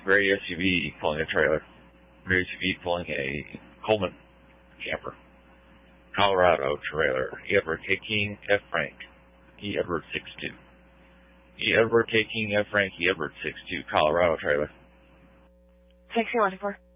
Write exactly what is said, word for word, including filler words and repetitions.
gray S U V pulling a trailer. Gray S U V pulling a Coleman camper. Colorado trailer. E. Edward K. King, F. Frank. E. Edward six two. E. Edward K. King, F. Frank, E. Edward six two. Colorado trailer. Taxi one two four.